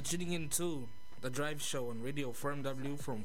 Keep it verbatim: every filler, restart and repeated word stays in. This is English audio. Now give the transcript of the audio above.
tuning in to The Drive Show on Radio Firm W from